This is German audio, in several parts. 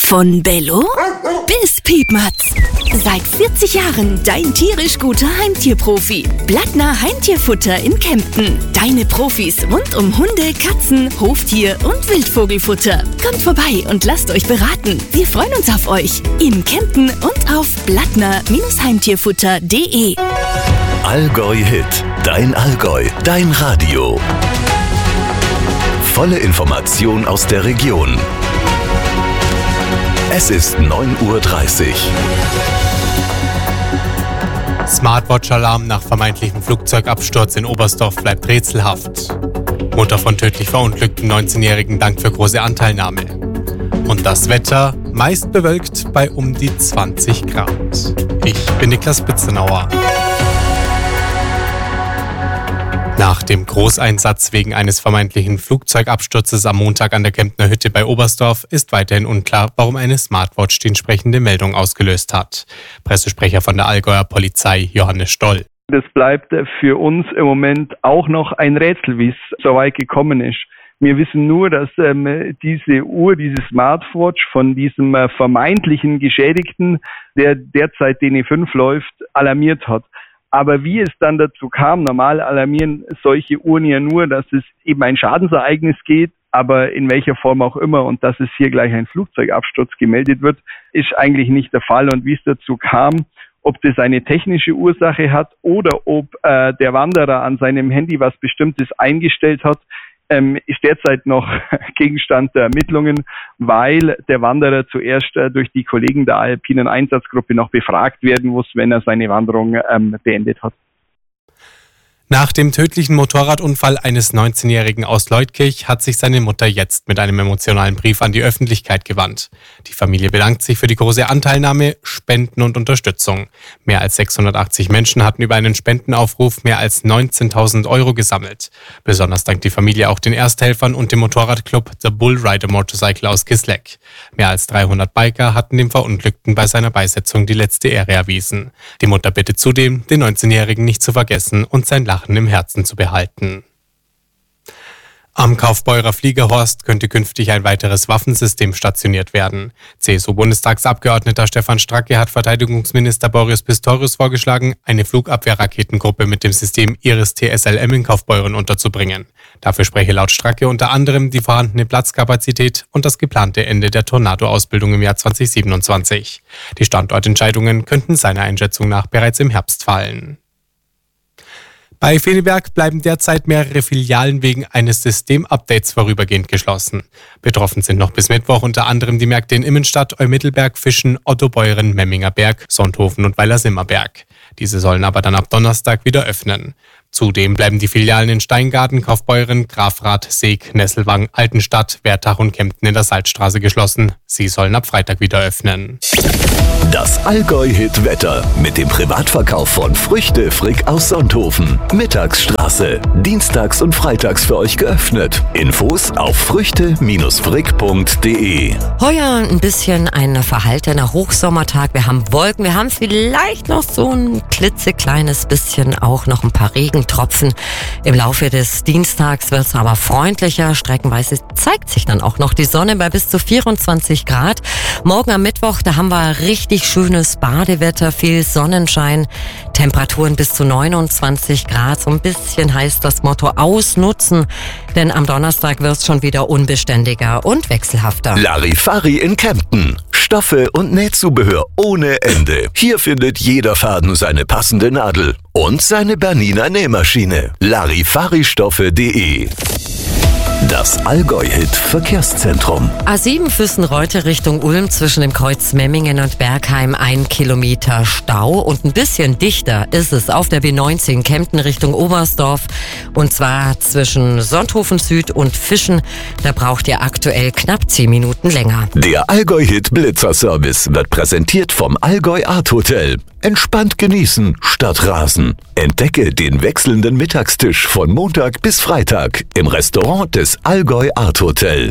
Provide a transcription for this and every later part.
Von Bello bis Piepmatz. Seit 40 Jahren dein tierisch guter Heimtierprofi. Blattner Heimtierfutter in Kempten. Deine Profis rund um Hunde, Katzen, Hoftier und Wildvogelfutter. Kommt vorbei und lasst euch beraten. Wir freuen uns auf euch. In Kempten und auf blattner-heimtierfutter.de. Allgäu Hit. Dein Allgäu. Dein Radio. Volle Information aus der Region. Es ist 9:30 Uhr. Smartwatch-Alarm nach vermeintlichem Flugzeugabsturz in Oberstdorf bleibt rätselhaft. Mutter von tödlich verunglückten 19-Jährigen dankt für große Anteilnahme. Und das Wetter meist bewölkt bei um die 20 Grad. Ich bin Niklas Bitzenauer. Nach dem Großeinsatz wegen eines vermeintlichen Flugzeugabsturzes am Montag an der Kemptner Hütte bei Oberstdorf ist weiterhin unklar, warum eine Smartwatch die entsprechende Meldung ausgelöst hat. Pressesprecher von der Allgäuer Polizei Johannes Stoll. Das bleibt für uns im Moment auch noch ein Rätsel, wie es so weit gekommen ist. Wir wissen nur, dass diese Uhr, diese Smartwatch von diesem vermeintlichen Geschädigten, der derzeit DE5 läuft, alarmiert hat. Aber wie es dann dazu kam, normal alarmieren solche Uhren ja nur, dass es eben ein Schadensereignis geht, aber in welcher Form auch immer, und dass es hier gleich ein Flugzeugabsturz gemeldet wird, ist eigentlich nicht der Fall. Und wie es dazu kam, ob das eine technische Ursache hat oder ob der Wanderer an seinem Handy was Bestimmtes eingestellt hat, ist derzeit noch Gegenstand der Ermittlungen, weil der Wanderer zuerst durch die Kollegen der Alpinen Einsatzgruppe noch befragt werden muss, wenn er seine Wanderung beendet hat. Nach dem tödlichen Motorradunfall eines 19-Jährigen aus Leutkirch hat sich seine Mutter jetzt mit einem emotionalen Brief an die Öffentlichkeit gewandt. Die Familie bedankt sich für die große Anteilnahme, Spenden und Unterstützung. Mehr als 680 Menschen hatten über einen Spendenaufruf mehr als 19.000 € gesammelt. Besonders dankt die Familie auch den Ersthelfern und dem Motorradclub The Bull Rider Motorcycle aus Kisleck. Mehr als 300 Biker hatten dem Verunglückten bei seiner Beisetzung die letzte Ehre erwiesen. Die Mutter bittet zudem, den 19-Jährigen nicht zu vergessen und sein Lachen im Herzen zu behalten. Am Kaufbeurer Fliegerhorst könnte künftig ein weiteres Waffensystem stationiert werden. CSU-Bundestagsabgeordneter Stefan Stracke hat Verteidigungsminister Boris Pistorius vorgeschlagen, eine Flugabwehrraketengruppe mit dem System Iris-T SLM in Kaufbeuren unterzubringen. Dafür spreche laut Stracke unter anderem die vorhandene Platzkapazität und das geplante Ende der Tornado-Ausbildung im Jahr 2027. Die Standortentscheidungen könnten seiner Einschätzung nach bereits im Herbst fallen. Bei Feneberg bleiben derzeit mehrere Filialen wegen eines Systemupdates vorübergehend geschlossen. Betroffen sind noch bis Mittwoch unter anderem die Märkte in Immenstadt, Eumittelberg, Fischen, Ottobeuren, Memminger Berg, Sonthofen und Weilersimmerberg. Diese sollen aber dann ab Donnerstag wieder öffnen. Zudem bleiben die Filialen in Steingarten, Kaufbeuren, Grafrath, Seeg, Nesselwang, Altenstadt, Wertach und Kempten in der Salzstraße geschlossen. Sie sollen ab Freitag wieder öffnen. Das Allgäu-Hit-Wetter mit dem Privatverkauf von Früchte Frick aus Sonthofen. Mittagsstraße. Dienstags und freitags für euch geöffnet. Infos auf früchte-frick.de. Heuer ein bisschen ein verhaltener Hochsommertag. Wir haben Wolken, wir haben vielleicht noch so ein klitzekleines bisschen auch noch ein paar Regentropfen. Im Laufe des Dienstags wird es aber freundlicher. Streckenweise zeigt sich dann auch noch die Sonne bei bis zu 24 Grad. Morgen am Mittwoch, da haben wir richtig schönes Badewetter, viel Sonnenschein, Temperaturen bis zu 29 Grad. So ein bisschen heißt das Motto ausnutzen, denn am Donnerstag wird es schon wieder unbeständiger und wechselhafter. Larifari in Kempten. Stoffe und Nähzubehör ohne Ende. Hier findet jeder Faden seine passende Nadel und seine Bernina Nähmaschine. Larifaristoffe.de. Das Allgäu-Hit Verkehrszentrum. A7 Füssen-Reute Richtung Ulm zwischen dem Kreuz Memmingen und Bergheim 1 Kilometer Stau. Und ein bisschen dichter ist es auf der B19 Kempten Richtung Oberstdorf. Und zwar zwischen Sonthofen Süd und Fischen. Da braucht ihr aktuell knapp 10 Minuten länger. Der Allgäu-Hit Blitzerservice wird präsentiert vom Allgäu Art Hotel. Entspannt genießen statt rasen. Entdecke den wechselnden Mittagstisch von Montag bis Freitag im Restaurant des Allgäu Art Hotel.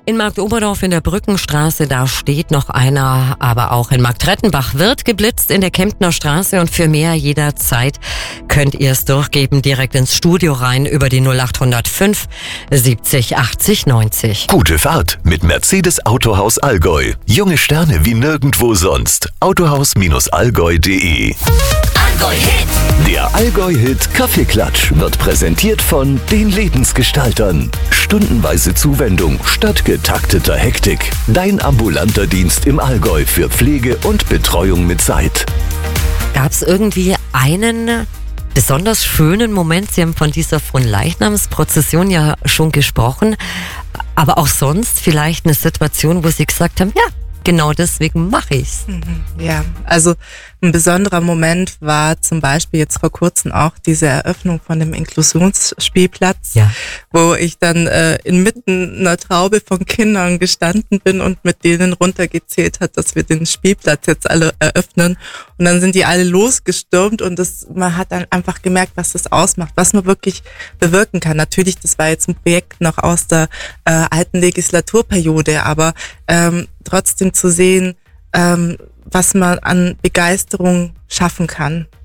In Marktoberdorf in der Brückenstraße, da steht noch einer, aber auch in Marktrettenbach wird geblitzt in der Kemptner Straße und für mehr jederzeit könnt ihr es durchgeben, direkt ins Studio rein über die 0805 70 80 90. Gute Fahrt mit Mercedes Autohaus Allgäu. Junge Sterne wie nirgendwo sonst. Autohaus-allgäu.de. Allgäu-Hit. Der Allgäu-Hit Kaffeeklatsch wird präsentiert von den Lebensgestaltern. Stundenweise Zuwendung statt getakteter Hektik. Dein ambulanter Dienst im Allgäu für Pflege und Betreuung mit Zeit. Gab es irgendwie einen besonders schönen Moment? Sie haben von dieser Fronleichnamsprozession ja schon gesprochen, aber auch sonst vielleicht eine Situation, wo Sie gesagt haben, ja, genau deswegen mache ich's. Ja, also ein besonderer Moment war zum Beispiel jetzt vor kurzem auch diese Eröffnung von dem Inklusionsspielplatz, Ja. wo ich dann inmitten einer Traube von Kindern gestanden bin und mit denen runtergezählt hat, dass wir den Spielplatz jetzt alle eröffnen. Und dann sind die alle losgestürmt und man hat dann einfach gemerkt, was das ausmacht, was man wirklich bewirken kann. Natürlich, das war jetzt ein Projekt noch aus der alten Legislaturperiode, aber trotzdem zu sehen, was man an Begeisterung schaffen kann.